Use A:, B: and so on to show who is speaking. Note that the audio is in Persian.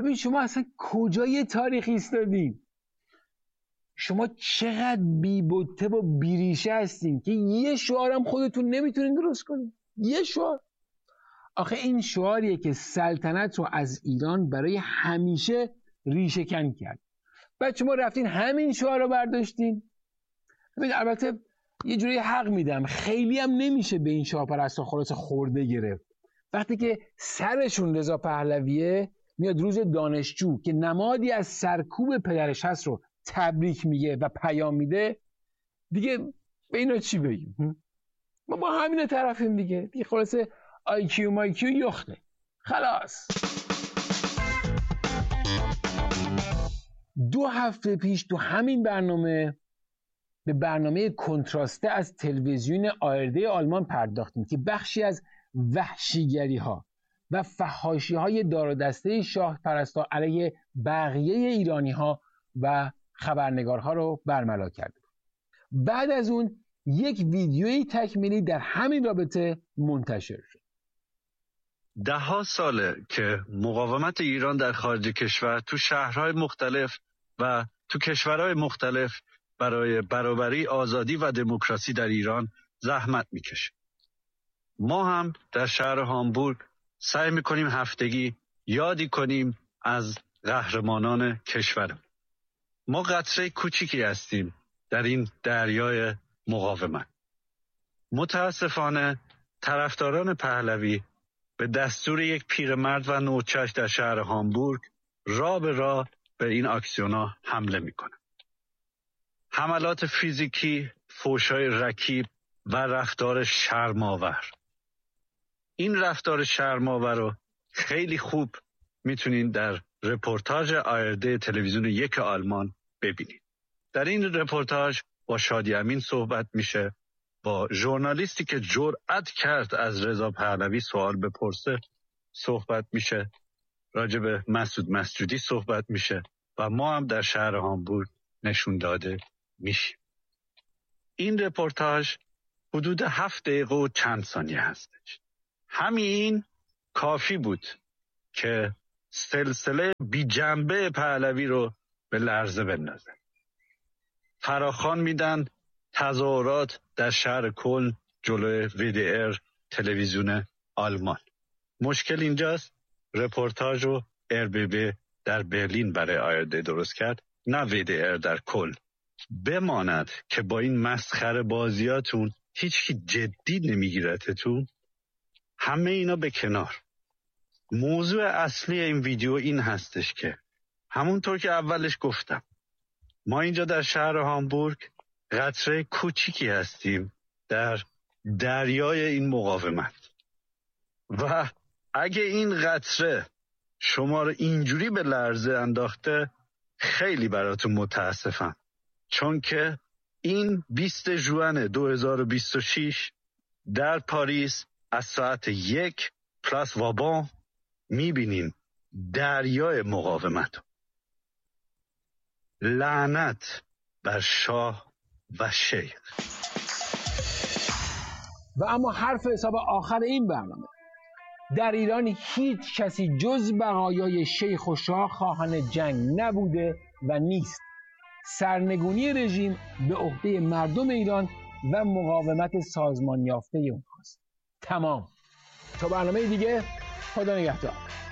A: ببین شما اصلا کجای تاریخ ایستادین؟ شما چقدر بی‌بته و بیریشه هستین که یه شعارم خودتون نمیتونین درست کنین. یه شعار. آخه این شعاریه که سلطنت رو از ایران برای همیشه ریشه کن کرد. بعد شما رفتین همین شعار رو برداشتین. ببین البته یه جوری حق میدم، خیلی هم نمیشه به این شاهپرستا خلاص خورده گرفت. وقتی که سرشون رضا پهلویه میاد روز دانشجو که نمادی از سرکوب پدرش هست رو تبریک میگه و پیام میده، دیگه به اینا چی بگیم؟ ما با همین طرفیم دیگه خلاصه آیکیو مایکیو یخته خلاص. 2 هفته پیش تو همین برنامه به برنامه کنتراسته از تلویزیون ARD آلمان پرداختیم که بخشی از وحشیگری ها و فحاشی های دار و دسته شاه پرستا علیه بقیه ایرانی ها و خبرنگارها رو برملا کرد. بعد از اون یک ویدیویی تکمیلی در همین رابطه منتشر شد.
B: 10 ساله که مقاومت ایران در خارج کشور تو شهرهای مختلف و تو کشورهای مختلف برای برابری، آزادی و دموکراسی در ایران زحمت میکشه. ما هم در شهر هامبورگ سعی میکنیم هفتگی یادی کنیم از قهرمانان کشورم. ما قطره کوچیکی هستیم در این دریای مقاومت. متاسفانه طرفداران پهلوی به دستور یک پیرمرد و نوچش در شهر هامبورگ راه به راه به این اکسیونا حمله میکنن. حملات فیزیکی، فحش‌های رکیب و رفتار شرم‌آور. این رفتار شرم‌آور رو خیلی خوب میتونین در رپورتاج ARD تلویزیون 1 آلمان ببینید. در این رپورتاج با شادی امین صحبت میشه، با ژورنالیستی که جرأت کرد از رضا پهلوی سوال بپرسه صحبت میشه، راجع به مسعود مسجودی صحبت میشه و ما هم در شهر هامبورگ نشون داده میشیم. این رپورتاج حدود 7 دقیقه و چند ثانیه هستش. همین کافی بود که سلسله بی جنبه پهلوی رو به لرزه بندازه. فراخوان میدن تظاهرات در شهر کلن جلوی WDR تلویزیون آلمان. مشکل اینجاست رپورتاج رو RBB در برلین برای ARD درست کرد، نه WDR در کلن. بماند که با این مسخره بازیاتون هیچکی جدی نمیگیرتتون. همه اینا به کنار. موضوع اصلی این ویدیو این هستش که همونطور که اولش گفتم ما اینجا در شهر هامبورگ قطره کوچیکی هستیم در دریای این مقاومت و اگه این قطره شما رو اینجوری به لرزه انداخته خیلی براتون متاسفم، چون که این 20 ژوئن 2026 در پاریس از ساعت 1 پلاس وابان میبینین دریای مقاومت. لعنت بر شاه و شیخ.
A: و اما حرف حساب آخر این برنامه: در ایران هیچ کسی جز بقایای شیخ و شاه خواهان جنگ نبوده و نیست. سرنگونی رژیم به عهده مردم ایران و مقاومت سازمان یافته اونهاست. تمام. تا برنامه دیگه، خدا نگهدار.